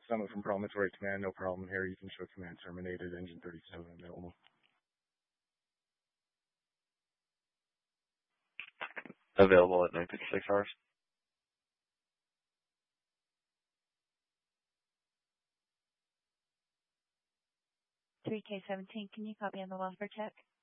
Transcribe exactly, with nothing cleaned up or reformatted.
Summit from Promontory Command, no problem here. You can show command terminated, engine thirty-seven available. Available at nine fifty-six hours. three K seventeen, can you copy on the welfare check?